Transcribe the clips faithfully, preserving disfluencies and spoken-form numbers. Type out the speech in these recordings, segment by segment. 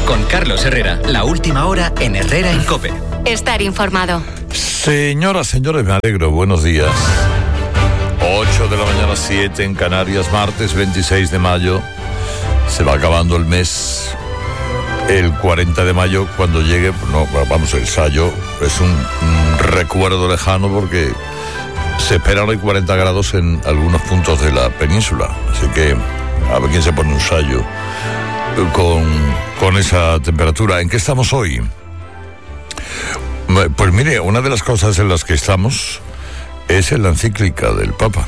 Con Carlos Herrera, la última hora en Herrera en COPE. Estar informado. Señoras, señores, me alegro. Buenos días. ocho de la mañana, siete en Canarias, martes veintiséis de mayo. Se va acabando el mes. El cuarenta de mayo, cuando llegue, no, vamos, el Sayo es un, un recuerdo lejano porque se esperan hoy cuarenta grados en algunos puntos de la península. Así que a ver quién se pone un Sayo con, con esa temperatura. ¿En qué estamos hoy? Pues mire, una de las cosas en las que estamos es en la encíclica del Papa.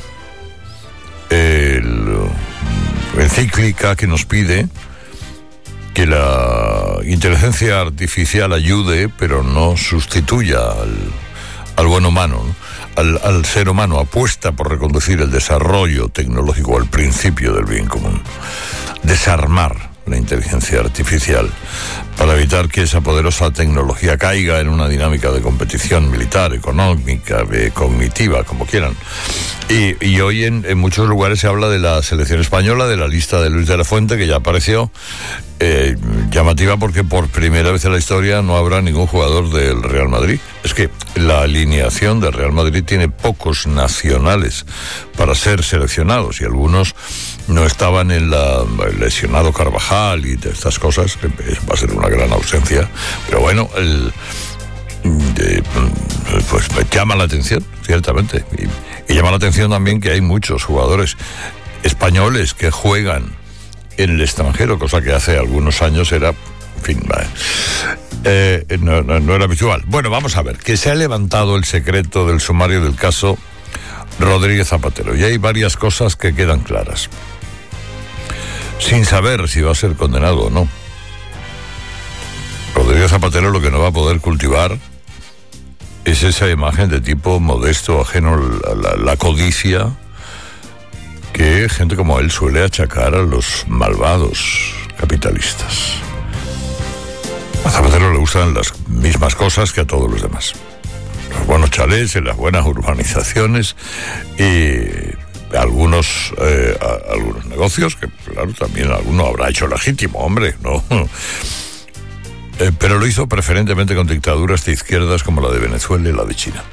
El, la encíclica que nos pide que la inteligencia artificial ayude, pero no sustituya al, al buen humano, ¿no? al, al ser humano. Apuesta por reconducir el desarrollo tecnológico al principio del bien común. Desarmar la inteligencia artificial para evitar que esa poderosa tecnología caiga en una dinámica de competición militar, económica, de cognitiva, como quieran. Y, y hoy en, en muchos lugares se habla de la selección española, de la lista de Luis de la Fuente, que ya apareció, eh, llamativa porque por primera vez en la historia no habrá ningún jugador del Real Madrid. Es que la alineación del Real Madrid tiene pocos nacionales para ser seleccionados y algunos no estaban en la el lesionado Carvajal y de estas cosas, que va a ser una gran ausencia, pero bueno, el, de, pues llama la atención, ciertamente, y, y llama la atención también que hay muchos jugadores españoles que juegan en el extranjero, cosa que hace algunos años era, en fin, eh, no, no, no era habitual. Bueno, vamos a ver, que se ha levantado el secreto del sumario del caso Rodríguez Zapatero, y hay varias cosas que quedan claras, sin saber si va a ser condenado o no. Rodríguez Zapatero lo que no va a poder cultivar es esa imagen de tipo modesto, ajeno a la, la codicia que gente como él suele achacar a los malvados capitalistas. A Zapatero le gustan las mismas cosas que a todos los demás: los buenos chalés y las buenas urbanizaciones y algunos eh, a, algunos negocios que, claro, también alguno habrá hecho legítimo, hombre, ¿no? Eh, pero lo hizo preferentemente con dictaduras de izquierdas como la de Venezuela y la de China.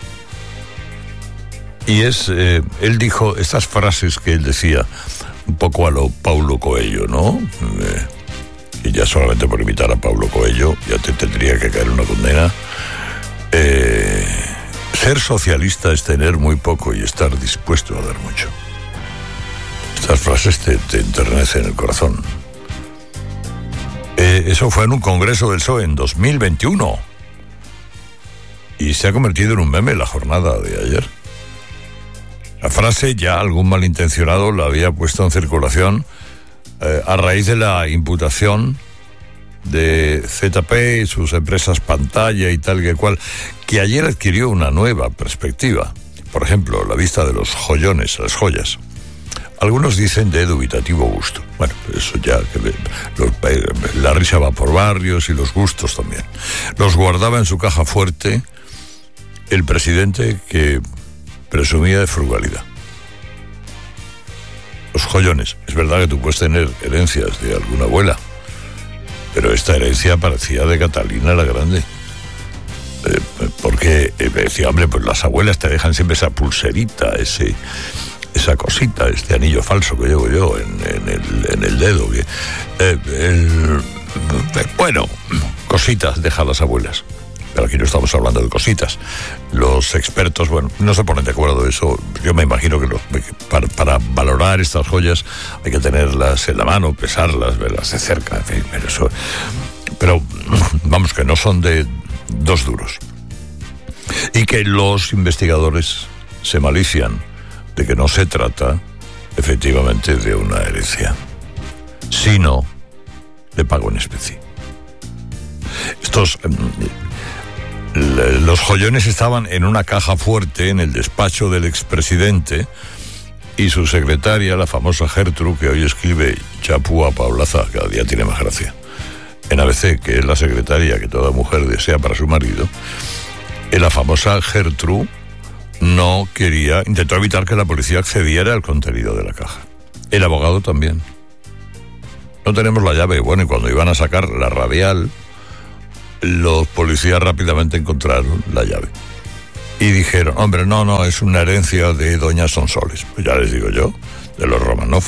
Y es, eh, él dijo estas frases que él decía, un poco a lo Paulo Coelho, ¿no? Eh, y ya solamente por imitar a Paulo Coelho ya te tendría que caer una condena. Eh, ser socialista es tener muy poco y estar dispuesto a dar mucho. Estas frases te, te enternecen el corazón. Eh, eso fue en un congreso del P S O E en dos mil veintiuno. Y se ha convertido en un meme la jornada de ayer. La frase ya algún malintencionado la había puesto en circulación eh, a raíz de la imputación de Z P y sus empresas pantalla y tal que cual, que ayer adquirió una nueva perspectiva. Por ejemplo, la vista de los joyones, las joyas. Algunos dicen de dubitativo gusto. Bueno, eso ya, que los, la risa va por barrios y los gustos también. Los guardaba en su caja fuerte el presidente que presumía de frugalidad. Los joyones. Es verdad que tú puedes tener herencias de alguna abuela, pero esta herencia parecía de Catalina la Grande. Eh, porque eh, decía, hombre, pues las abuelas te dejan siempre esa pulserita, ese... esa cosita, este anillo falso que llevo yo en, en, el, en el dedo. Que, eh, el, bueno, cositas dejan las abuelas. Pero aquí no estamos hablando de cositas. Los expertos, bueno, no se ponen de acuerdo de eso. Yo me imagino que, lo, que para, para valorar estas joyas hay que tenerlas en la mano, pesarlas, verlas de cerca, en fin, pero eso. Pero vamos, que no son de dos duros. Y que los investigadores se malician de que no se trata efectivamente de una herencia, sino de pago en especie. Estos eh, los joyones estaban en una caja fuerte en el despacho del expresidente y su secretaria, la famosa Gertrude, que hoy escribe Chapúa Paulaza, cada día tiene más gracia, en A B C, que es la secretaria que toda mujer desea para su marido. En la famosa Gertrude no quería, intentó evitar que la policía accediera al contenido de la caja. El abogado también. no tenemos la llave. Bueno, y cuando iban a sacar la radial, los policías rápidamente encontraron la llave. Y dijeron, hombre, no, no, es una herencia de doña Sonsoles. Pues ya les digo yo, de los Romanov.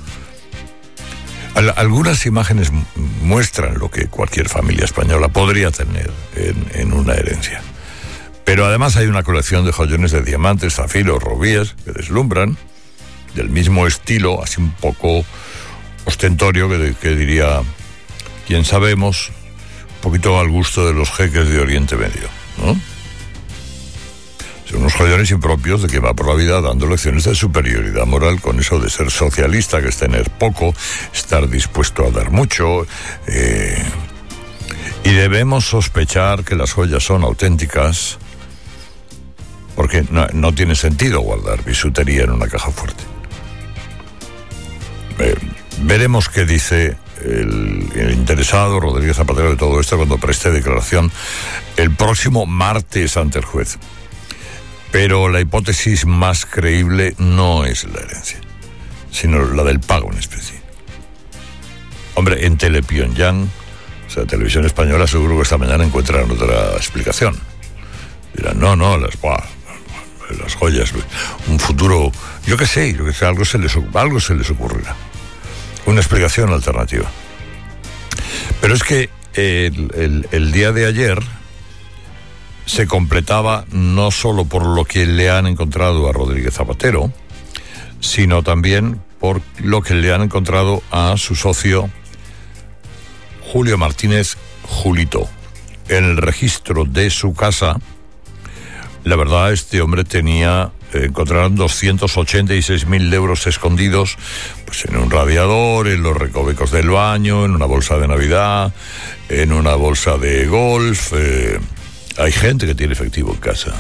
Al- algunas imágenes muestran lo que cualquier familia española podría tener en, en una herencia. Pero además hay una colección de joyones de diamantes, zafiros, rubíes, que deslumbran, del mismo estilo, así un poco ostentorio, que, que diría, quien sabemos, un poquito al gusto de los jeques de Oriente Medio, ¿no? Son unos joyones impropios de que va por la vida dando lecciones de superioridad moral, con eso de ser socialista, que es tener poco, estar dispuesto a dar mucho, eh, y debemos sospechar que las joyas son auténticas, porque no, no tiene sentido guardar bisutería en una caja fuerte. Eh, veremos qué dice el, el interesado Rodríguez Zapatero de todo esto cuando preste declaración el próximo martes ante el juez. Pero la hipótesis más creíble no es la herencia, sino la del pago en especie. Hombre, en Telepyongyang, o sea, Televisión Española, seguro que esta mañana encuentran otra explicación. Dirán, no, no, las, buah, las joyas, un futuro, yo qué sé, yo qué sé, algo se les, algo se les ocurrirá. Una explicación alternativa. Pero es que el, el, el día de ayer se completaba no solo por lo que le han encontrado a Rodríguez Zapatero, sino también por lo que le han encontrado a su socio Julio Martínez Julito. En el registro de su casa, la verdad, este hombre tenía, eh, encontraron doscientos ochenta y seis mil euros escondidos, pues en un radiador, en los recovecos del baño, en una bolsa de Navidad, en una bolsa de golf. Eh, hay gente que tiene efectivo en casa.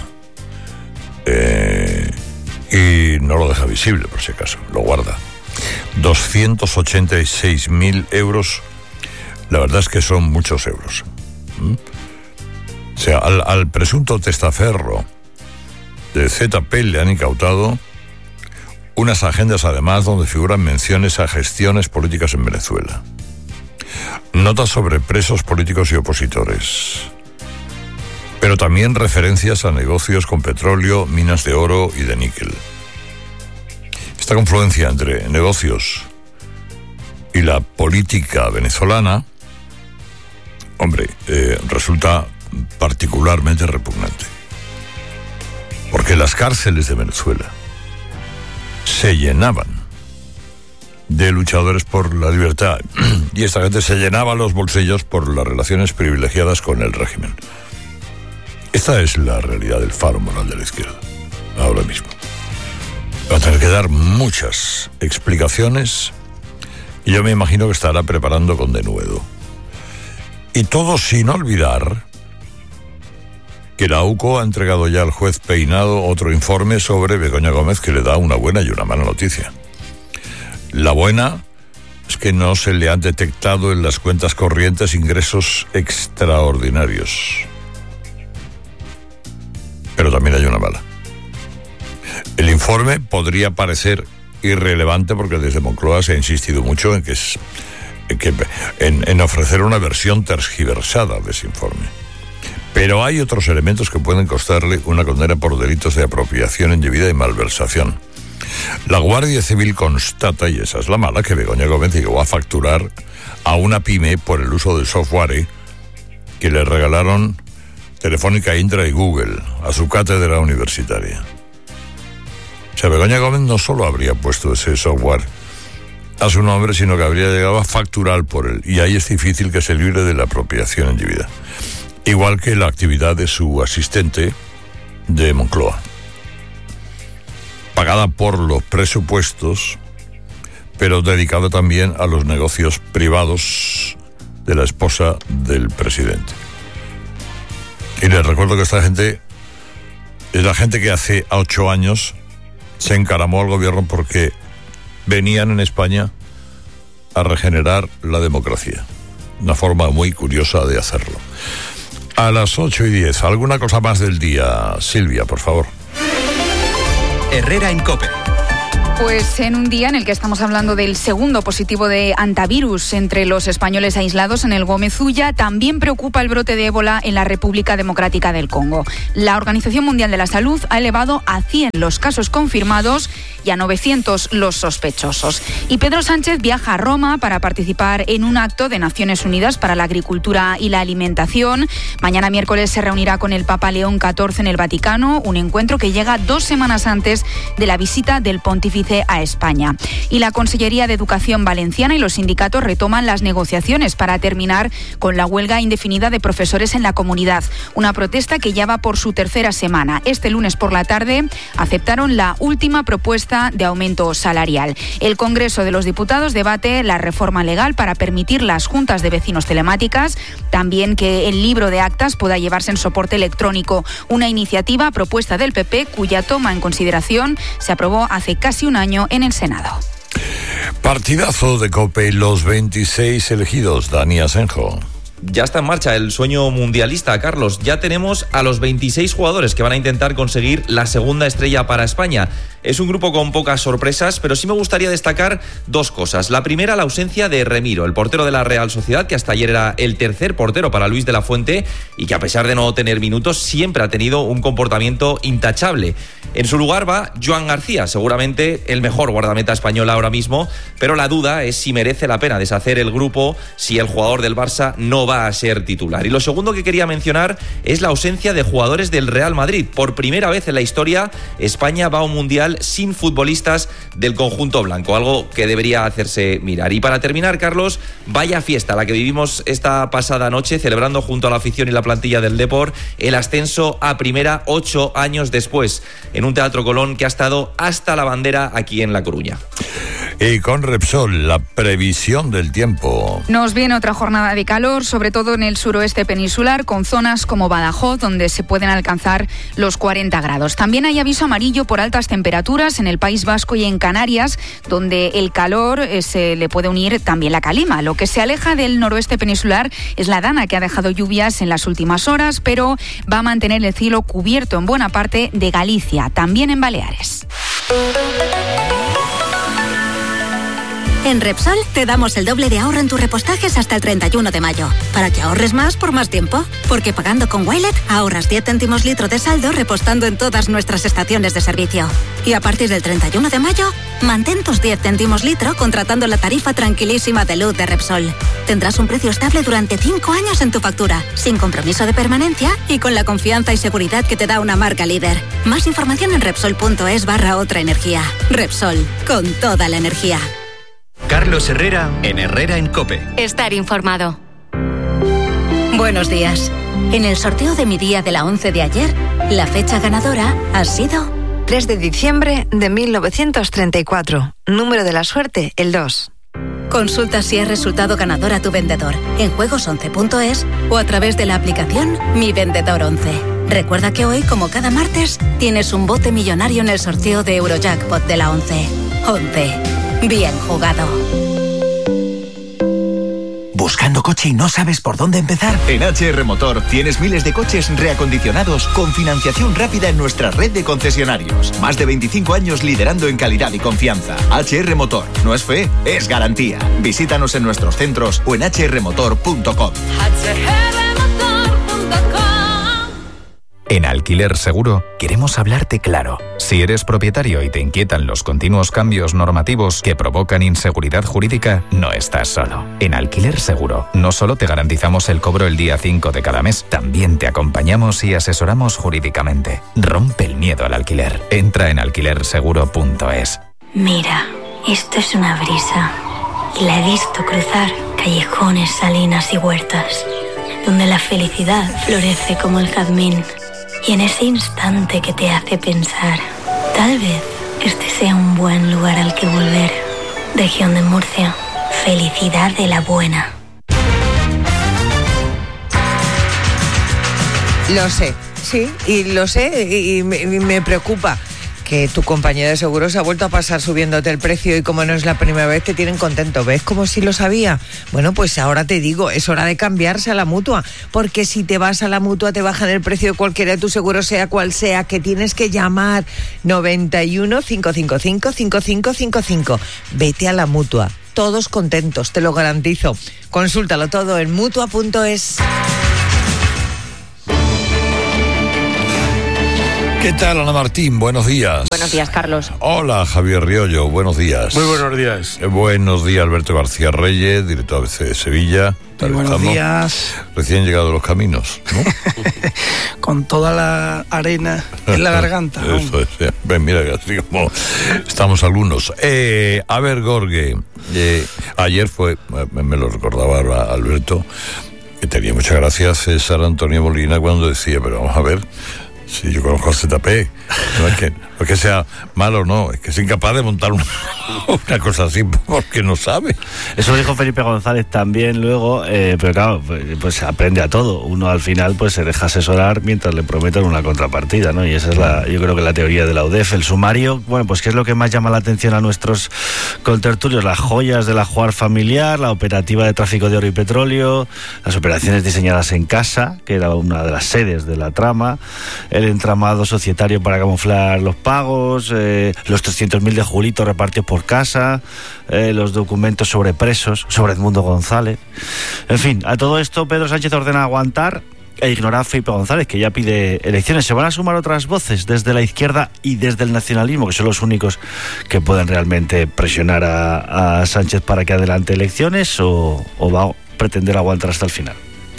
Eh, y no lo deja visible, por si acaso, lo guarda. doscientos ochenta y seis mil euros, la verdad es que son muchos euros. ¿Mm? O sea, al, al presunto testaferro de Z P le han incautado unas agendas, además, donde figuran menciones a gestiones políticas en Venezuela, notas sobre presos políticos y opositores, pero también referencias a negocios con petróleo, minas de oro y de níquel. Esta confluencia entre negocios y la política venezolana, hombre, eh, resulta particularmente repugnante. Porque las cárceles de Venezuela se llenaban de luchadores por la libertad y esta gente se llenaba los bolsillos por las relaciones privilegiadas con el régimen. Esta es la realidad del faro moral de la izquierda, ahora mismo. Va a tener que dar muchas explicaciones y yo me imagino que estará preparando con denuedo. Y todo sin olvidar que la U C O ha entregado ya al juez Peinado otro informe sobre Begoña Gómez que le da una buena y una mala noticia. La buena es que no se le han detectado en las cuentas corrientes ingresos extraordinarios. Pero también hay una mala. El informe podría parecer irrelevante porque desde Moncloa se ha insistido mucho en que es, en, que, en, en ofrecer una versión tergiversada de ese informe. Pero hay otros elementos que pueden costarle una condena por delitos de apropiación indebida y malversación. La Guardia Civil constata, y esa es la mala, que Begoña Gómez llegó a facturar a una pyme por el uso del software que le regalaron Telefónica, Indra y Google a su cátedra universitaria. O sea, Begoña Gómez no solo habría puesto ese software a su nombre, sino que habría llegado a facturar por él. Y ahí es difícil que se libre de la apropiación indebida. Igual que la actividad de su asistente de Moncloa, pagada por los presupuestos, pero dedicada también a los negocios privados de la esposa del presidente. Y les recuerdo que esta gente es la gente que hace ocho años se encaramó al gobierno porque venían en España a regenerar la democracia. Una forma muy curiosa de hacerlo. A las ocho y diez, ¿alguna cosa más del día? Silvia, por favor. Herrera en COPE. Pues en un día en el que estamos hablando del segundo positivo de antivirus entre los españoles aislados en el Gómez Ulla, también preocupa el brote de ébola en la República Democrática del Congo. La Organización Mundial de la Salud ha elevado a cien los casos confirmados y a novecientos los sospechosos. Y Pedro Sánchez viaja a Roma para participar en un acto de Naciones Unidas para la Agricultura y la Alimentación. Mañana miércoles se reunirá con el Papa León catorce en el Vaticano, un encuentro que llega dos semanas antes de la visita del pontífice a España. Y la Consellería de Educación Valenciana y los sindicatos retoman las negociaciones para terminar con la huelga indefinida de profesores en la comunidad. Una protesta que ya va por su tercera semana. Este lunes por la tarde aceptaron la última propuesta de aumento salarial. El Congreso de los Diputados debate la reforma legal para permitir las juntas de vecinos telemáticas, también que el libro de actas pueda llevarse en soporte electrónico. Una iniciativa propuesta del P P cuya toma en consideración se aprobó hace casi un año en el Senado. Partidazo de COPE, los veintiséis elegidos. Dani Asenjo. Ya está en marcha el sueño mundialista, Carlos. Ya tenemos a los veintiséis jugadores que van a intentar conseguir la segunda estrella para España. Es un grupo con pocas sorpresas, pero sí me gustaría destacar dos cosas. La primera, la ausencia de Remiro, el portero de la Real Sociedad, que hasta ayer era el tercer portero para Luis de la Fuente y que a pesar de no tener minutos siempre ha tenido un comportamiento intachable. En su lugar va Joan García, seguramente el mejor guardameta español ahora mismo, pero la duda es si merece la pena deshacer el grupo si el jugador del Barça no va a ser titular. Y lo segundo que quería mencionar es la ausencia de jugadores del Real Madrid. Por primera vez en la historia, España va a un mundial sin futbolistas del conjunto blanco, algo que debería hacerse mirar. Y para terminar, Carlos, vaya fiesta la que vivimos esta pasada noche, celebrando junto a la afición y la plantilla del Depor el ascenso a primera ocho años después, en un Teatro Colón que ha estado hasta la bandera aquí en La Coruña. Y con Repsol, la previsión del tiempo. Nos viene otra jornada de calor, sobre todo en el suroeste peninsular, con zonas como Badajoz, donde se pueden alcanzar los cuarenta grados. También hay aviso amarillo por altas temperaturas en el País Vasco y en Canarias, donde el calor eh, se le puede unir también la calima. Lo que se aleja del noroeste peninsular es la Dana, que ha dejado lluvias en las últimas horas, pero va a mantener el cielo cubierto en buena parte de Galicia, también en Baleares. En Repsol te damos el doble de ahorro en tus repostajes hasta el treinta y uno de mayo, para que ahorres más por más tiempo. Porque pagando con Wilet ahorras diez céntimos litro de saldo repostando en todas nuestras estaciones de servicio. Y a partir del treinta y uno de mayo, mantén tus diez céntimos litro contratando la tarifa tranquilísima de luz de Repsol. Tendrás un precio estable durante cinco años en tu factura, sin compromiso de permanencia y con la confianza y seguridad que te da una marca líder. Más información en Repsol.es barra otra energía. Repsol, con toda la energía. Carlos Herrera en Herrera en COPE. Estar informado. Buenos días. En el sorteo de mi día de la once de ayer, la fecha ganadora ha sido tres de diciembre de mil novecientos treinta y cuatro. Número de la suerte, el dos. Consulta si es resultado ganador a tu vendedor en juegos once punto es o a través de la aplicación Mi Vendedor once. Recuerda que hoy, como cada martes, tienes un bote millonario en el sorteo de Eurojackpot de la once. once. Bien jugado. ¿Buscando coche y no sabes por dónde empezar? En H R Motor tienes miles de coches reacondicionados con financiación rápida en nuestra red de concesionarios. Más de veinticinco años liderando en calidad y confianza. H R Motor. No es fe, es garantía. Visítanos en nuestros centros o en h r motor punto com. En Alquiler Seguro queremos hablarte claro. Si eres propietario y te inquietan los continuos cambios normativos que provocan inseguridad jurídica, no estás solo. En Alquiler Seguro no solo te garantizamos el cobro el día cinco de cada mes, también te acompañamos y asesoramos jurídicamente. Rompe el miedo al alquiler. Entra en alquiler seguro punto es. Mira, esto es una brisa y la he visto cruzar callejones, salinas y huertas, donde la felicidad florece como el jazmín. Y en ese instante que te hace pensar, tal vez este sea un buen lugar al que volver. Región de Murcia, felicidad de la buena. Lo sé, sí, y lo sé y me, y me preocupa que tu compañía de seguros ha vuelto a pasar subiéndote el precio y como no es la primera vez te tienen contento. ¿Ves como si lo sabía? Bueno, pues ahora te digo, es hora de cambiarse a la Mutua, porque si te vas a la Mutua te bajan el precio de cualquiera de tus seguros, sea cual sea, que tienes que llamar noventa y uno, cinco cinco cinco, cinco cinco cinco cinco. Vete a la Mutua, todos contentos, te lo garantizo. Consúltalo todo en mutua punto es. ¿Qué tal, Ana Martín? Buenos días. Buenos días, Carlos. Hola, Javier Riollo. Buenos días. Muy buenos días. Eh, buenos días, Alberto García Reyes, director A B C de Sevilla. Muy buenos estamos? días. Recién llegado a los caminos, ¿no? Con toda la arena en la garganta. Eso es. Eh. Ven, mira, así como estamos algunos. Eh, a ver, Gorge, eh, ayer fue, me, me lo recordaba Alberto, que tenía muchas gracias César Antonio Molina cuando decía, pero vamos a ver, sí, yo conozco a Z P. No es que, no es que sea malo, no, es que es incapaz de montar una, una cosa así porque no sabe. Eso dijo Felipe González también luego, eh, pero claro, pues, pues aprende a todo. Uno al final pues se deja asesorar mientras le prometen una contrapartida, ¿no? Y esa es la, yo creo que la teoría de la U D E F. El sumario, bueno, pues ¿qué es lo que más llama la atención a nuestros contertulios? Las joyas de la Juar familiar, la operativa de tráfico de oro y petróleo, las operaciones diseñadas en casa, que era una de las sedes de la trama, el entramado societario para camuflar los pagos, eh, los trescientos mil de Julito repartidos por casa, eh, los documentos sobre presos, sobre Edmundo González. En fin, a todo esto Pedro Sánchez ordena aguantar e ignorar a Felipe González, que ya pide elecciones. ¿Se van a sumar otras voces desde la izquierda y desde el nacionalismo, que son los únicos que pueden realmente presionar a, a Sánchez para que adelante elecciones, o, o va a pretender aguantar hasta el final?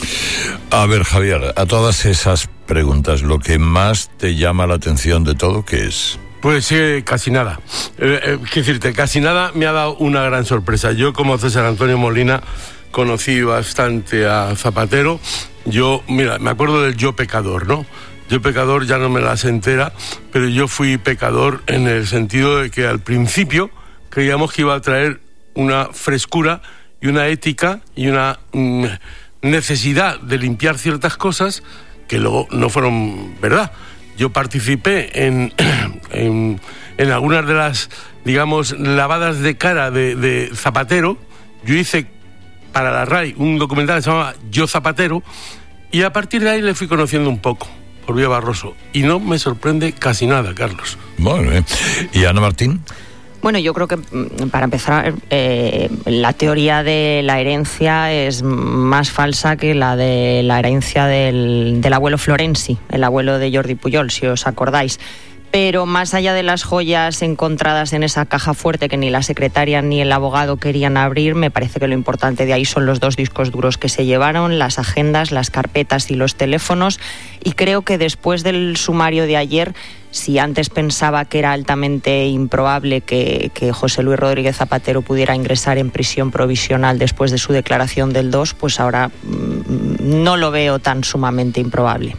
A ver, Javier, a todas esas preguntas, lo que más te llama la atención de todo, ¿qué es? Pues sí, eh, casi nada. Eh, eh, quiero decirte, casi nada me ha dado una gran sorpresa. Yo, como César Antonio Molina, conocí bastante a Zapatero. Yo, mira, me acuerdo del yo pecador, ¿no? Yo pecador ya no me las entera, pero yo fui pecador en el sentido de que al principio creíamos que iba a traer una frescura y una ética y una mm, necesidad de limpiar ciertas cosas que luego no fueron verdad. Yo participé en, en, en algunas de las, digamos, lavadas de cara de, de Zapatero. Yo hice para la RAI un documental que se llamaba Yo Zapatero, y a partir de ahí le fui conociendo un poco por vía Barroso, y no me sorprende casi nada, Carlos. Bueno, ¿eh? ¿Y Ana Martín? Bueno, yo creo que para empezar, eh, la teoría de la herencia es más falsa que la de la herencia del, del abuelo Florenzi, el abuelo de Jordi Pujol, si os acordáis. Pero más allá de las joyas encontradas en esa caja fuerte que ni la secretaria ni el abogado querían abrir, me parece que lo importante de ahí son los dos discos duros que se llevaron, las agendas, las carpetas y los teléfonos. Y creo que después del sumario de ayer, si antes pensaba que era altamente improbable que, que José Luis Rodríguez Zapatero pudiera ingresar en prisión provisional después de su declaración del dos, pues ahora mmm, no lo veo tan sumamente improbable.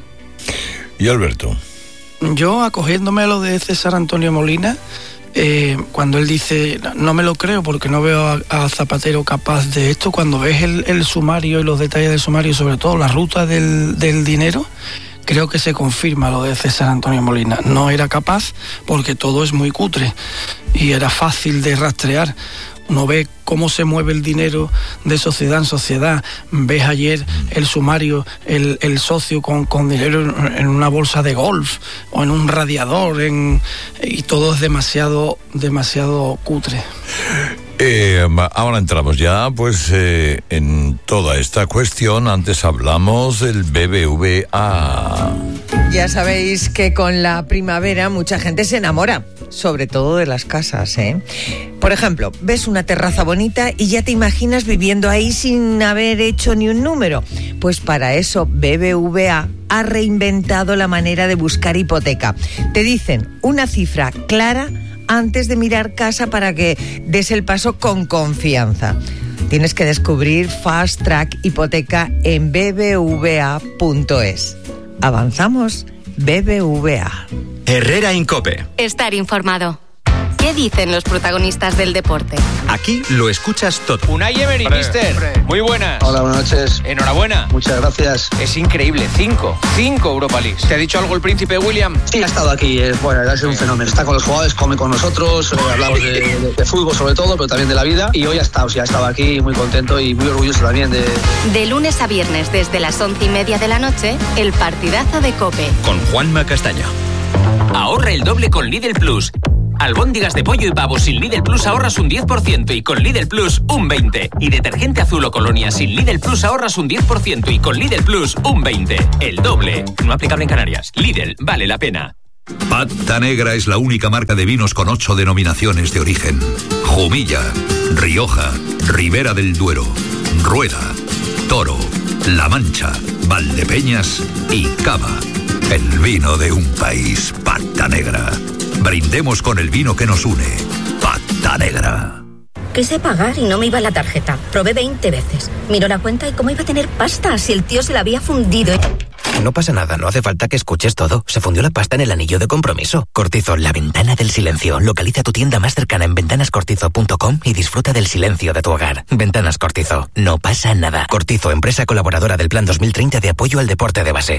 ¿Y Alberto? Yo, acogiéndome a lo de César Antonio Molina, eh, cuando él dice, no me lo creo porque no veo a, a Zapatero capaz de esto, cuando ves el, el sumario y los detalles del sumario, sobre todo la ruta del, del dinero, creo que se confirma lo de César Antonio Molina. No era capaz porque todo es muy cutre y era fácil de rastrear. Uno ve cómo se mueve el dinero de sociedad en sociedad. Ves ayer el sumario, el, el socio con, con dinero en, en una bolsa de golf o en un radiador, en, y todo es demasiado, demasiado cutre. Eh, ahora entramos ya pues eh, en toda esta cuestión. Antes hablamos del B B V A. Ya sabéis que con la primavera mucha gente se enamora, sobre todo de las casas, ¿eh? Por ejemplo, ves una terraza bonita y ya te imaginas viviendo ahí sin haber hecho ni un número. Pues para eso B B V A ha reinventado la manera de buscar hipoteca. Te dicen una cifra clara antes de mirar casa para que des el paso con confianza. Tienes que descubrir Fast Track Hipoteca en b b v a punto es. Avanzamos, B B V A. Herrera en COPE. Estar informado. ¿Qué dicen los protagonistas del deporte? Aquí lo escuchas todo. Unai Emery, mister. Muy buenas. Hola, buenas noches. Enhorabuena. Muchas gracias. Es increíble. Cinco. Cinco Europa League. ¿Te ha dicho algo el príncipe William? Sí, ha estado aquí. Es, bueno, ha sido un fenómeno. Está con los jugadores, come con nosotros. Eh, hablamos de, de, de fútbol sobre todo, pero también de la vida. Y hoy ha estado, sí, ha estado aquí muy contento y muy orgulloso también de... De lunes a viernes, desde las once y media de la noche, el partidazo de COPE. Con Juanma Castaño. Ahorra el doble con Lidl Plus. Albóndigas de pollo y pavo sin Lidl Plus ahorras un diez por ciento y con Lidl Plus un veinte por ciento. Y detergente azul o colonia sin Lidl Plus ahorras un diez por ciento y con Lidl Plus un veinte por ciento. El doble. No aplicable en Canarias. Lidl, vale la pena. Pata Negra es la única marca de vinos con ocho denominaciones de origen. Jumilla, Rioja, Ribera del Duero, Rueda, Toro, La Mancha, Valdepeñas y Cava. El vino de un país. Pata Negra. Brindemos con el vino que nos une. Pata Negra. Quise pagar y no me iba la tarjeta. Probé veinte veces. Miró la cuenta y cómo iba a tener pasta si el tío se la había fundido. No pasa nada, no hace falta que escuches todo. Se fundió la pasta en el anillo de compromiso. Cortizo, la ventana del silencio. Localiza tu tienda más cercana en ventanas cortizo punto com y disfruta del silencio de tu hogar. Ventanas Cortizo. No pasa nada. Cortizo, empresa colaboradora del Plan dos mil treinta de apoyo al deporte de base.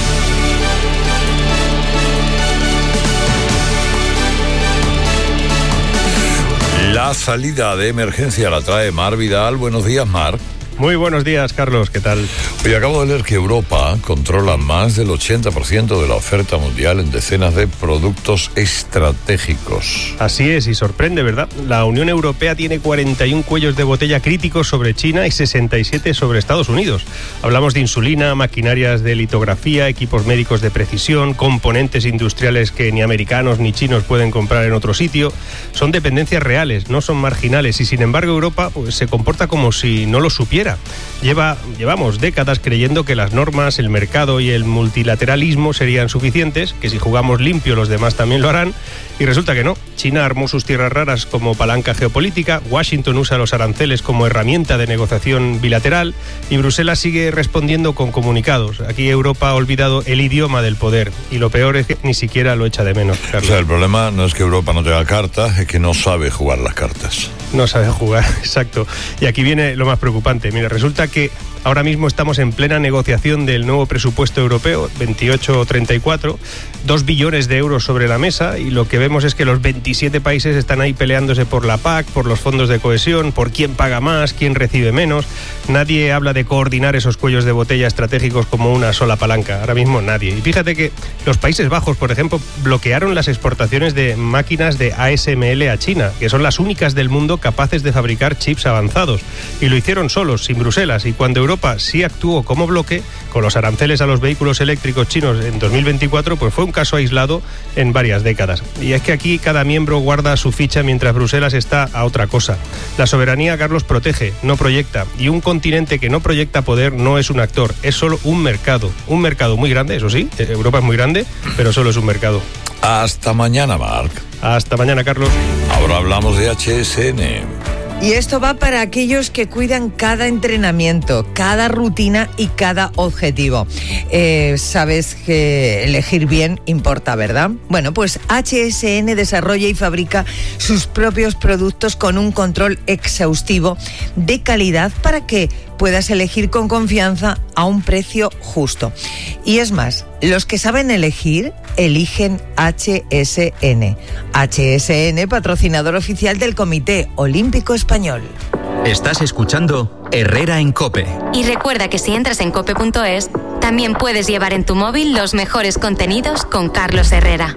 La salida de emergencia la trae Mar Vidal. Buenos días, Mar. Muy buenos días, Carlos, ¿qué tal? Hoy acabo de leer que Europa controla más del ochenta por ciento de la oferta mundial en decenas de productos estratégicos. Así es, y sorprende, ¿verdad? La Unión Europea tiene cuarenta y uno cuellos de botella críticos sobre China y sesenta y siete sobre Estados Unidos. Hablamos de insulina, maquinarias de litografía, equipos médicos de precisión, componentes industriales que ni americanos ni chinos pueden comprar en otro sitio. Son dependencias reales, no son marginales, y sin embargo Europa pues, se comporta como si no lo supiera. Lleva, llevamos décadas creyendo que las normas, el mercado y el multilateralismo serían suficientes, que si jugamos limpio los demás también lo harán, y resulta que no. China armó sus tierras raras como palanca geopolítica, Washington usa los aranceles como herramienta de negociación bilateral y Bruselas sigue respondiendo con comunicados. Aquí Europa ha olvidado el idioma del poder y lo peor es que ni siquiera lo echa de menos, Carlos. O sea, el problema no es que Europa no tenga cartas, es que no sabe jugar las cartas. No sabe jugar, exacto. Y aquí viene lo más preocupante. Mira, resulta que ahora mismo estamos en plena negociación del nuevo presupuesto europeo, veintiocho treinta y cuatro, dos billones de euros sobre la mesa, y lo que vemos es que los veintisiete países están ahí peleándose por la P A C, por los fondos de cohesión, por quién paga más, quién recibe menos. Nadie habla de coordinar esos cuellos de botella estratégicos como una sola palanca, ahora mismo nadie. Y fíjate que los Países Bajos, por ejemplo, bloquearon las exportaciones de máquinas de A S M L a China, que son las únicas del mundo capaces de fabricar chips avanzados, y lo hicieron solos, sin Bruselas, y cuando Europa sí actuó como bloque, con los aranceles a los vehículos eléctricos chinos en dos mil veinticuatro, pues fue un caso aislado en varias décadas. Y es que aquí cada miembro guarda su ficha mientras Bruselas está a otra cosa. La soberanía, Carlos, protege, no proyecta, y un continente que no proyecta poder no es un actor, es solo un mercado. Un mercado muy grande, eso sí, Europa es muy grande, pero solo es un mercado. Hasta mañana, Marc. Hasta mañana, Carlos. Ahora hablamos de H S N. Y esto va para aquellos que cuidan cada entrenamiento, cada rutina y cada objetivo. Eh, sabes que elegir bien importa, ¿verdad? Bueno, pues H S N desarrolla y fabrica sus propios productos con un control exhaustivo de calidad para que puedas elegir con confianza a un precio justo. Y es más, los que saben elegir, eligen H S N. H S N, patrocinador oficial del Comité Olímpico Español. Estás escuchando Herrera en COPE. Y recuerda que si entras en cope punto es, también puedes llevar en tu móvil los mejores contenidos con Carlos Herrera.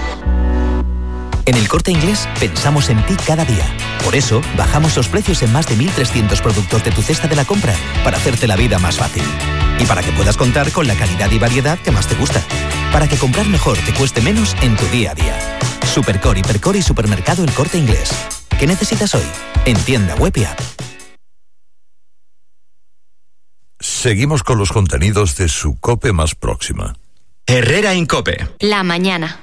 En El Corte Inglés pensamos en ti cada día. Por eso, bajamos los precios en más de mil trescientos productos de tu cesta de la compra para hacerte la vida más fácil. Y para que puedas contar con la calidad y variedad que más te gusta. Para que comprar mejor te cueste menos en tu día a día. Supercore, Hipercore y Supermercado El Corte Inglés. ¿Qué necesitas hoy? En tienda web y app. Seguimos con los contenidos de su COPE más próxima. Herrera en COPE. La mañana.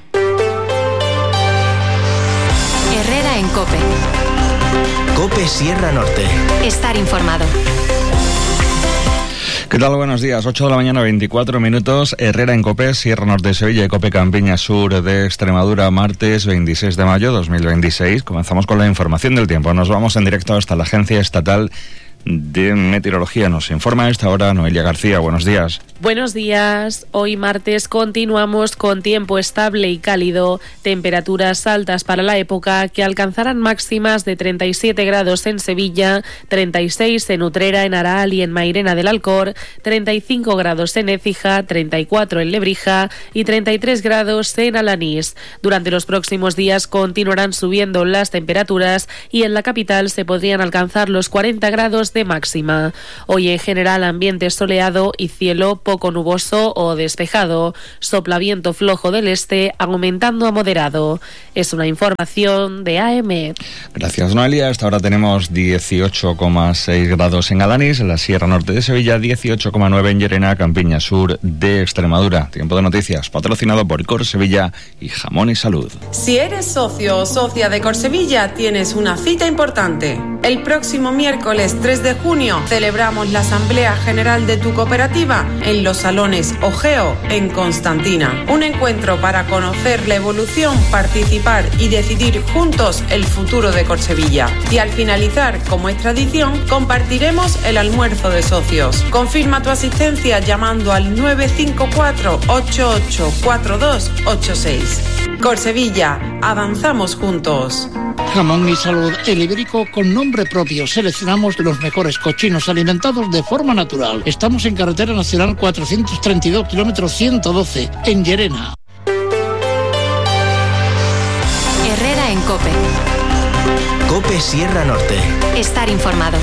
Herrera en COPE. COPE Sierra Norte. Estar informado. ¿Qué tal? Buenos días. ocho de la mañana, veinticuatro minutos. Herrera en COPE, Sierra Norte de Sevilla y COPE Campiña Sur de Extremadura, martes veintiséis de mayo de dos mil veintiséis. Comenzamos con la información del tiempo. Nos vamos en directo hasta la Agencia Estatal de Meteorología. Nos informa a esta hora Noelia García. Buenos días. Buenos días. Hoy martes continuamos con tiempo estable y cálido, temperaturas altas para la época que alcanzarán máximas de treinta y siete grados en Sevilla, treinta y seis en Utrera, en Araal y en Mairena del Alcor, treinta y cinco grados en Écija, treinta y cuatro en Lebrija y treinta y tres grados en Alanís. Durante los próximos días continuarán subiendo las temperaturas y en la capital se podrían alcanzar los cuarenta grados de máxima. Hoy en general ambiente soleado y cielo poco nuboso o despejado. Sopla viento flojo del este, aumentando a moderado. Es una información de A M. Gracias, Noelia. Hasta ahora tenemos dieciocho coma seis grados en Alanís, en la Sierra Norte de Sevilla, dieciocho coma nueve en Llerena, Campiña Sur de Extremadura. Tiempo de noticias, patrocinado por Cor Sevilla y Jamón y Salud. Si eres socio o socia de Cor Sevilla, tienes una cita importante. El próximo miércoles tres de junio celebramos la Asamblea General de tu cooperativa en los salones Ogeo en Constantina. Un encuentro para conocer la evolución, participar y decidir juntos el futuro de Cor Sevilla. Y al finalizar, como es tradición, compartiremos el almuerzo de socios. Confirma tu asistencia llamando al nueve cinco cuatro, ocho ocho cuatro dos ocho seis. Cor Sevilla, avanzamos juntos. Jamón y Salud, el ibérico con nombre propio. Seleccionamos los mejores cochinos alimentados de forma natural. Estamos en carretera nacional cuatrocientos treinta y dos, kilómetro ciento doce, en Llerena. Herrera en COPE. COPE Sierra Norte. Estar informado.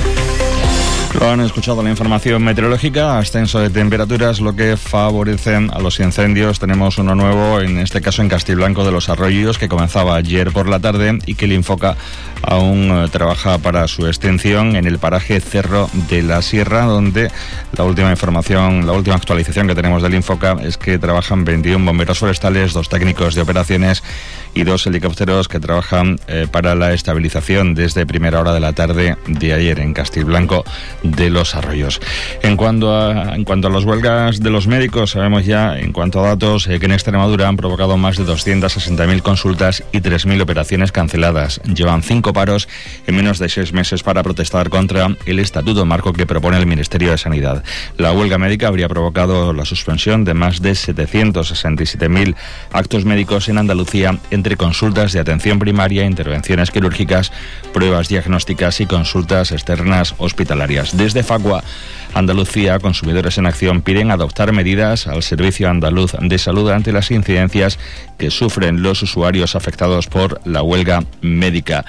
Lo han escuchado, la información meteorológica, ascenso de temperaturas, lo que favorece a los incendios. Tenemos uno nuevo, en este caso en Castiblanco de los Arroyos, que comenzaba ayer por la tarde y que el Infoca aún eh, trabaja para su extinción en el paraje Cerro de la Sierra, donde la última información, la última actualización que tenemos del Infoca es que trabajan veintiún bomberos forestales, dos técnicos de operaciones y dos helicópteros que trabajan eh, para la estabilización desde primera hora de la tarde de ayer en Castiblanco de los Arroyos. En cuanto a, en cuanto a las huelgas de los médicos, sabemos ya, en cuanto a datos, eh, que en Extremadura han provocado más de doscientas sesenta mil consultas y tres mil operaciones canceladas. Llevan cinco paros en menos de seis meses para protestar contra el estatuto marco que propone el Ministerio de Sanidad. La huelga médica habría provocado la suspensión de más de setecientos sesenta y siete mil actos médicos en Andalucía, entre consultas de atención primaria, intervenciones quirúrgicas, pruebas diagnósticas y consultas externas hospitalarias. Desde Facua Andalucía, Consumidores en Acción piden adoptar medidas al Servicio Andaluz de Salud ante las incidencias que sufren los usuarios afectados por la huelga médica.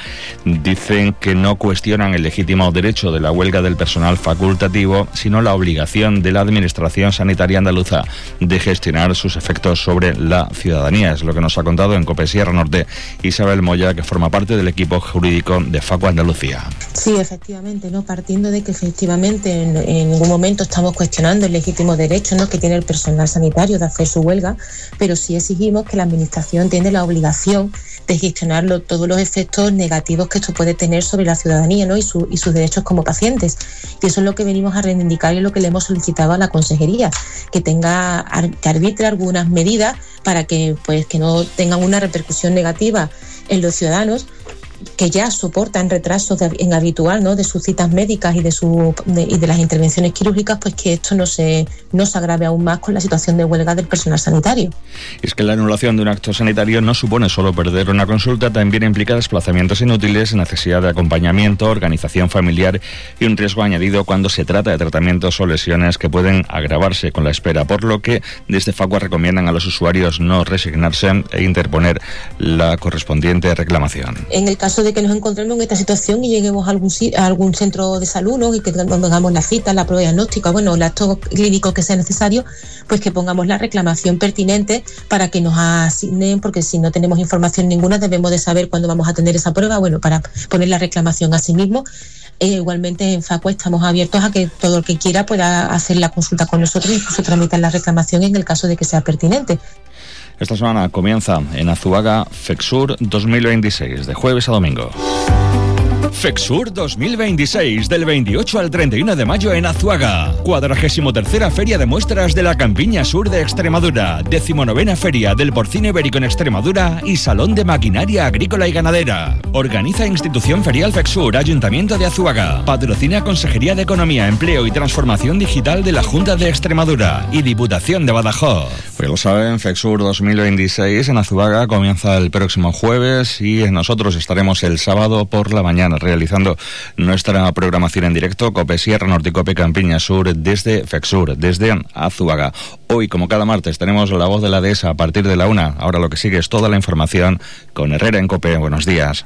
Dicen que no cuestionan el legítimo derecho de la huelga del personal facultativo, sino la obligación de la Administración Sanitaria Andaluza de gestionar sus efectos sobre la ciudadanía. Es lo que nos ha contado en COPE Sierra Norte Isabel Moya, que forma parte del equipo jurídico de Facua Andalucía. Sí, efectivamente, ¿no? Partiendo de que efectivamente en, en ningún momento estamos cuestionando el legítimo derecho, ¿no?, que tiene el personal sanitario de hacer su huelga, pero sí exigimos que la Administración tiene la obligación de gestionar lo, todos los efectos negativos que esto puede tener sobre la ciudadanía, ¿no?, y, su, y sus derechos como pacientes. Y eso es lo que venimos a reivindicar y es lo que le hemos solicitado a la Consejería, que tenga, que arbitre algunas medidas para que, pues, que no tengan una repercusión negativa en los ciudadanos que ya soportan retrasos de, en habitual, ¿no?, de sus citas médicas y de, su, de, y de las intervenciones quirúrgicas, pues que esto no se, no se agrave aún más con la situación de huelga del personal sanitario. Es que la anulación de un acto sanitario no supone solo perder una consulta, también implica desplazamientos inútiles, necesidad de acompañamiento, organización familiar y un riesgo añadido cuando se trata de tratamientos o lesiones que pueden agravarse con la espera, por lo que desde Facua recomiendan a los usuarios no resignarse e interponer la correspondiente reclamación. En el caso de que nos encontremos en esta situación y lleguemos a algún, a algún centro de salud, ¿no?, y que tengamos la cita, la prueba diagnóstica, bueno, el acto clínico que sea necesario, pues que pongamos la reclamación pertinente para que nos asignen, porque si no tenemos información ninguna debemos de saber cuándo vamos a tener esa prueba, bueno, para poner la reclamación a sí mismo. E igualmente en Facua estamos abiertos a que todo el que quiera pueda hacer la consulta con nosotros, incluso tramitar la reclamación en el caso de que sea pertinente. Esta semana comienza en Azuaga FECSUR dos mil veintiséis, de jueves a domingo. FEXUR dos mil veintiséis, del veintiocho al treinta y uno de mayo en Azuaga. cuadragésimo tercera Feria de Muestras de la Campiña Sur de Extremadura. Decimonovena Feria del Porcino Ibérico en Extremadura y Salón de Maquinaria Agrícola y Ganadera. Organiza Institución Ferial FEXUR, Ayuntamiento de Azuaga. Patrocina Consejería de Economía, Empleo y Transformación Digital de la Junta de Extremadura y Diputación de Badajoz. Pues lo saben, FEXUR dos mil veintiséis en Azuaga comienza el próximo jueves y nosotros estaremos el sábado por la mañana realizando nuestra programación en directo, COPE Sierra Norte y COPE Campiña Sur, desde FEXUR, desde Azuaga. Hoy, como cada martes, tenemos la voz de la dehesa a partir de la una. Ahora lo que sigue es toda la información con Herrera en COPE. Buenos días.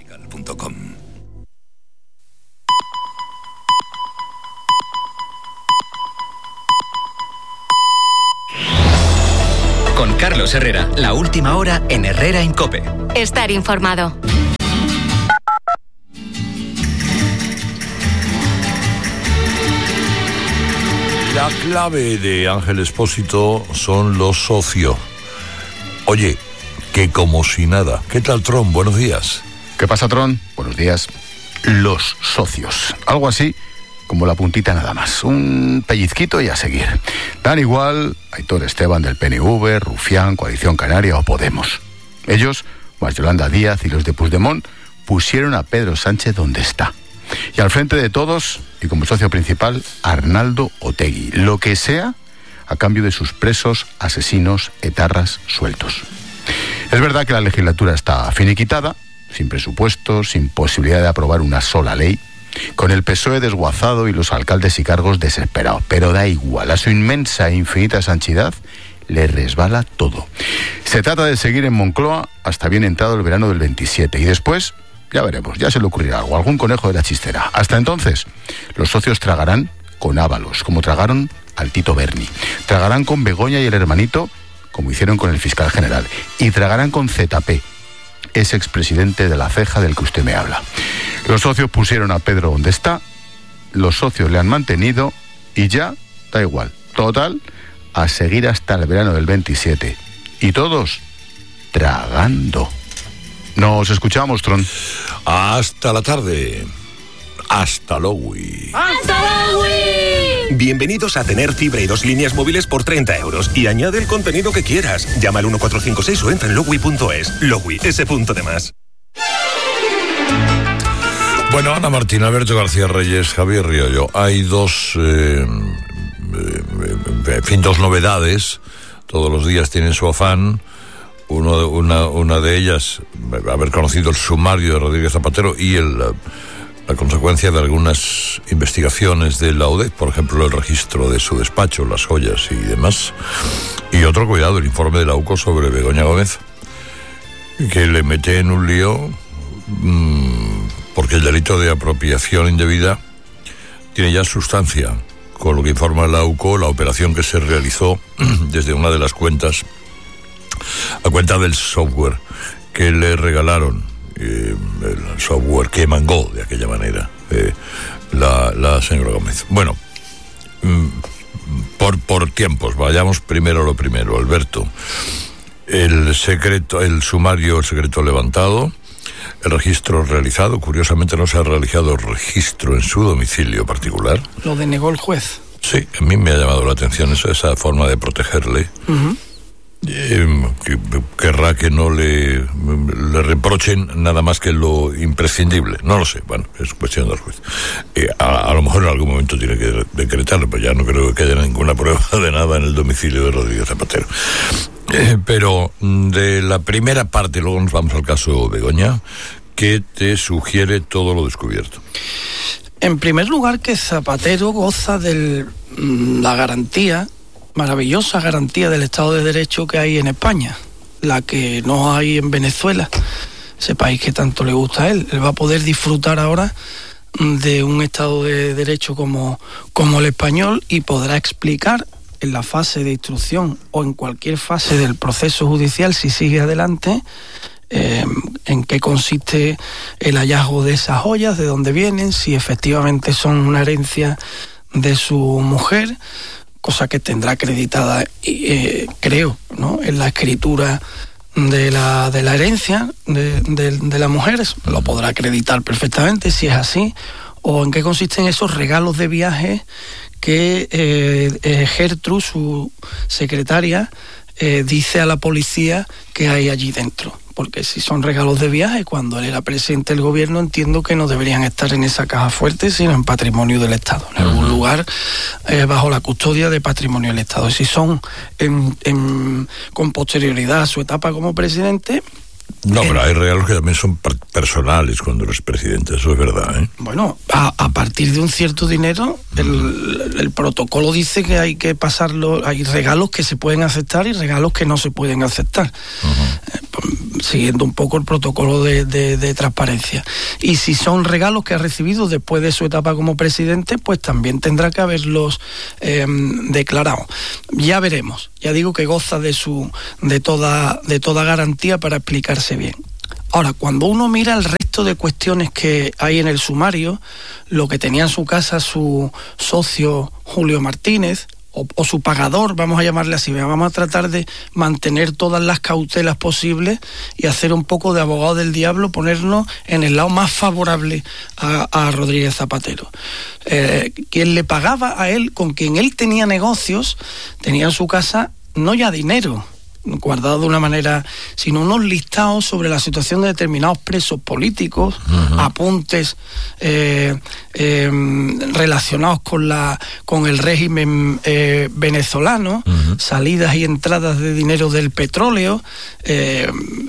Con Carlos Herrera, la última hora en Herrera en COPE. Estar informado. La clave de Ángel Expósito son los socios. Oye, que como si nada. ¿Qué tal, Tron? Buenos días. ¿Qué pasa, Tron? Buenos días. Los socios. Algo así como la puntita nada más. Un pellizquito y a seguir. Dan igual Aitor Esteban del P N V, Rufián, Coalición Canaria o Podemos. Ellos, más Yolanda Díaz y los de Puigdemont, pusieron a Pedro Sánchez donde está. Y al frente de todos, y como socio principal, Arnaldo Otegi. Lo que sea, a cambio de sus presos, asesinos, etarras sueltos. Es verdad que la legislatura está finiquitada, sin presupuesto, sin posibilidad de aprobar una sola ley, con el P S O E desguazado y los alcaldes y cargos desesperados. Pero da igual, a su inmensa e infinita sanchidad le resbala todo. Se trata de seguir en Moncloa hasta bien entrado el verano del veintisiete y después... Ya veremos, ya se le ocurrirá algo, algún conejo de la chistera. Hasta entonces, los socios tragarán con Ábalos, como tragaron al Tito Berni. Tragarán con Begoña y el hermanito, como hicieron con el fiscal general. Y tragarán con Z P, ese expresidente de la ceja del que usted me habla. Los socios pusieron a Pedro donde está, los socios le han mantenido y ya da igual. Total, a seguir hasta el verano del veintisiete. Y todos tragando. Nos escuchamos, Tron. Hasta la tarde. Hasta luego. ¡Hasta luego! Bienvenidos a tener fibra y dos líneas móviles por treinta euros y añade el contenido que quieras. Llama al uno cuatro cinco seis o entra en logui punto es. Logui, ese punto de más. Bueno, Ana Martín, Alberto García Reyes, Javier Riollo. Hay dos, eh, eh, en fin, dos novedades. Todos los días tienen su afán. Uno de, una, una de ellas, haber conocido el sumario de Rodríguez Zapatero y el, la, la consecuencia de algunas investigaciones de la U D E C, por ejemplo, el registro de su despacho, las joyas y demás. Y otro, cuidado, el informe de la U C O sobre Begoña Gómez, que le mete en un lío mmm, porque el delito de apropiación indebida tiene ya sustancia, con lo que informa la U C O, la operación que se realizó desde una de las cuentas a cuenta del software que le regalaron, eh, el software que mangó de aquella manera eh, la, la señora Gómez. Bueno, mm, por, por tiempos, vayamos primero a lo primero, Alberto. El secreto, el sumario, el secreto levantado, el registro realizado. Curiosamente no se ha realizado registro en su domicilio particular. Lo denegó el juez. Sí, a mí me ha llamado la atención eso, esa forma de protegerle. Uh-huh. Eh, que, querrá que no le, le reprochen nada más que lo imprescindible. No lo sé, bueno, es cuestión del juez. Eh, a, a lo mejor en algún momento tiene que decretarlo, pero ya no creo que haya ninguna prueba de nada en el domicilio de Rodríguez Zapatero. Eh, pero de la primera parte, luego nos vamos al caso Begoña, ¿qué te sugiere todo lo descubierto? En primer lugar, que Zapatero goza de la garantía, maravillosa garantía del Estado de Derecho que hay en España, la que no hay en Venezuela, ese país que tanto le gusta a él. Él va a poder disfrutar ahora de un Estado de Derecho como, como el español y podrá explicar en la fase de instrucción o en cualquier fase del proceso judicial, si sigue adelante, eh, en qué consiste el hallazgo de esas joyas, de dónde vienen, si efectivamente son una herencia de su mujer, cosa que tendrá acreditada, eh, creo, ¿no?, en la escritura de la, de la herencia de, de, de las mujeres, lo podrá acreditar perfectamente si es así, o en qué consisten esos regalos de viaje que eh, eh, Gertrude, su secretaria, eh, dice a la policía que hay allí dentro. Porque si son regalos de viaje, cuando él era presidente del gobierno, entiendo que no deberían estar en esa caja fuerte, sino en patrimonio del Estado, en algún lugar eh, bajo la custodia de patrimonio del Estado. Si son en, en, con posterioridad a su etapa como presidente... No, eh, pero hay regalos que también son personales cuando eres presidente, eso es verdad, ¿eh? Bueno, a, a partir de un cierto dinero, el, el protocolo dice que hay que pasarlo, hay regalos que se pueden aceptar y regalos que no se pueden aceptar. Uh-huh. eh, siguiendo un poco el protocolo de, de, de transparencia. Y si son regalos que ha recibido después de su etapa como presidente, pues también tendrá que haberlos eh, declarado. Ya veremos. Ya digo que goza de su de toda de toda garantía para explicarse bien. Ahora, cuando uno mira el resto de cuestiones que hay en el sumario, lo que tenía en su casa su socio Julio Martínez, O, o su pagador, vamos a llamarle así, vamos a tratar de mantener todas las cautelas posibles y hacer un poco de abogado del diablo, ponernos en el lado más favorable a, a Rodríguez Zapatero. Eh, quien le pagaba a él, con quien él tenía negocios, tenía en su casa no ya dinero guardado de una manera, sino unos listados sobre la situación de determinados presos políticos, uh-huh. apuntes eh, eh, relacionados con la con el régimen eh, venezolano, uh-huh. salidas y entradas de dinero del petróleo. Eh,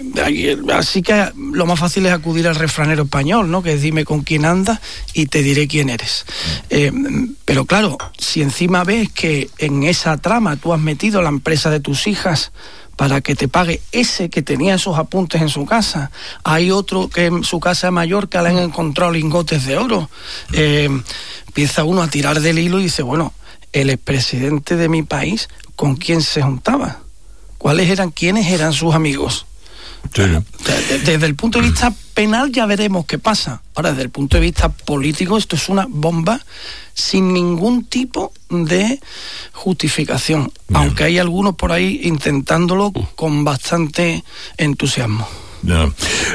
así que lo más fácil es acudir al refranero español, ¿no? Que es dime con quién andas y te diré quién eres. Eh, pero claro, si encima ves que en esa trama tú has metido la empresa de tus hijas para que te pague ese que tenía esos apuntes en su casa, hay otro que en su casa de Mallorca le han encontrado lingotes de oro, eh, empieza uno a tirar del hilo y dice, bueno, el expresidente de mi país, ¿con quién se juntaba? ¿Cuáles eran, quiénes eran sus amigos? Sí. Desde el punto de vista penal ya veremos qué pasa. Ahora, desde el punto de vista político, esto es una bomba sin ningún tipo de justificación. Bien. Aunque hay algunos por ahí intentándolo con bastante entusiasmo. Ya.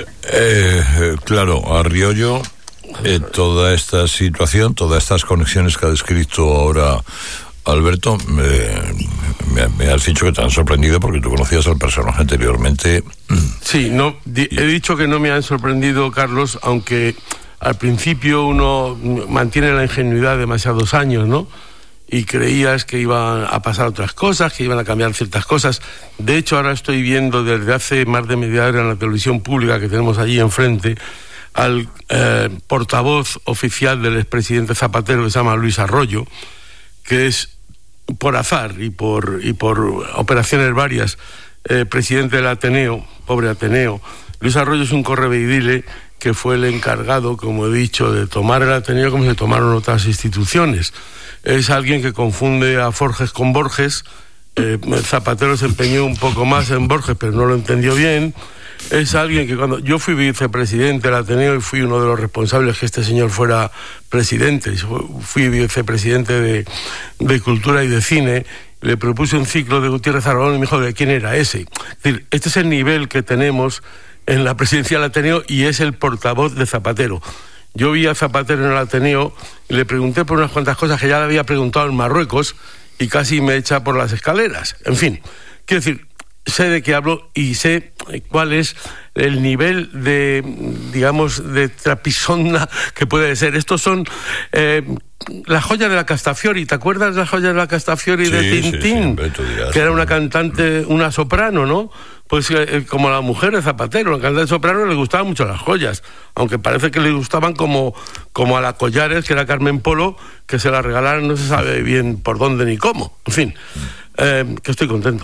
Eh, claro, a Riollo, eh, toda esta situación, todas estas conexiones que ha descrito ahora Alberto, me, me, me has dicho que te han sorprendido porque tú conocías al personaje anteriormente. Sí, no, di, he dicho que no me han sorprendido, Carlos, aunque al principio uno mantiene la ingenuidad demasiados años, ¿no? Y creías que iban a pasar otras cosas, que iban a cambiar ciertas cosas. De hecho, ahora estoy viendo desde hace más de media hora en la televisión pública que tenemos allí enfrente al eh, portavoz oficial del expresidente Zapatero, que se llama Luis Arroyo, que es por azar y por y por operaciones varias eh, presidente del Ateneo, pobre Ateneo. Luis Arroyo es un correveidile que fue el encargado, como he dicho, de tomar el Ateneo como se tomaron otras instituciones. Es alguien que confunde a Forges con Borges. eh, Zapatero se empeñó un poco más en Borges, pero no lo entendió bien. Es alguien que cuando yo fui vicepresidente del Ateneo y fui uno de los responsables que este señor fuera presidente, fui vicepresidente de, de Cultura y de Cine, le propuse un ciclo de Gutiérrez Aragón y me dijo de quién era ese. Es decir, este es el nivel que tenemos en la presidencia del Ateneo y es el portavoz de Zapatero. Yo vi a Zapatero en el Ateneo y le pregunté por unas cuantas cosas que ya le había preguntado en Marruecos y casi me echa por las escaleras. En fin, quiero decir, sé de qué hablo y sé cuál es el nivel de, digamos, de trapisonda que puede ser. Estos son eh, las joyas de la Castafiori. ¿Te acuerdas de las joyas de la Castafiori sí, de Tintín? Sí, sí, que era una cantante, una soprano, ¿no? Pues eh, como la mujer de Zapatero, la cantante soprano, le gustaban mucho las joyas, aunque parece que le gustaban como, como a la Collares, que era Carmen Polo, que se la regalaron no se sabe bien por dónde ni cómo. En fin, eh, que estoy contento.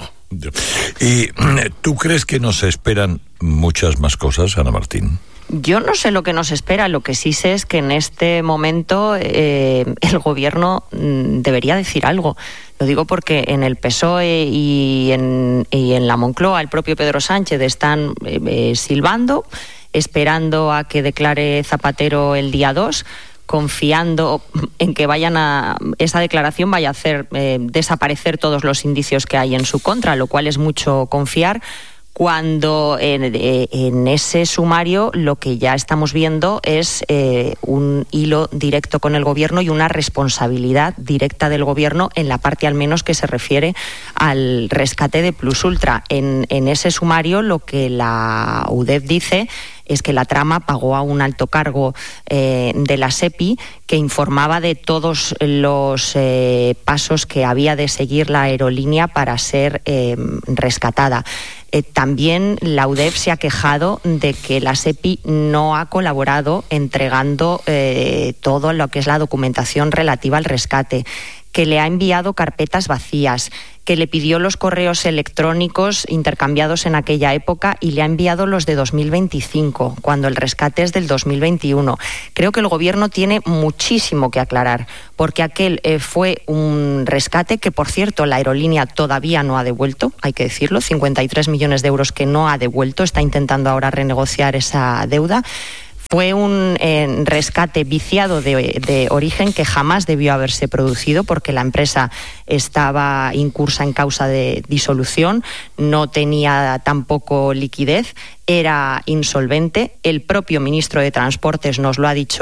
¿Y tú crees que nos esperan muchas más cosas, Ana Martín? Yo no sé lo que nos espera, lo que sí sé es que en este momento eh, el gobierno mm, debería decir algo. Lo digo porque en el P S O E y en, y en la Moncloa el propio Pedro Sánchez están eh, eh, silbando, esperando a que declare Zapatero el día dos, confiando en que vayan a esa declaración vaya a hacer eh, desaparecer todos los indicios que hay en su contra, lo cual es mucho confiar, cuando en, en ese sumario lo que ya estamos viendo es eh, un hilo directo con el gobierno y una responsabilidad directa del gobierno en la parte al menos que se refiere al rescate de Plus Ultra. En, en ese sumario lo que la U D E F dice es que la trama pagó a un alto cargo eh, de la SEPI que informaba de todos los eh, pasos que había de seguir la aerolínea para ser eh, rescatada. Eh, también la U D E F se ha quejado de que la SEPI no ha colaborado entregando eh, todo lo que es la documentación relativa al rescate, que le ha enviado carpetas vacías, que le pidió los correos electrónicos intercambiados en aquella época y le ha enviado los de dos mil veinticinco, cuando el rescate es del dos mil veintiuno. Creo que el gobierno tiene muchísimo que aclarar, porque aquel eh, fue un rescate que, por cierto, la aerolínea todavía no ha devuelto, hay que decirlo, cincuenta y tres millones de euros que no ha devuelto, está intentando ahora renegociar esa deuda. Fue un eh, rescate viciado de, de origen que jamás debió haberse producido porque la empresa estaba incursa en causa de disolución, no tenía tampoco liquidez, era insolvente. El propio ministro de Transportes nos lo ha dicho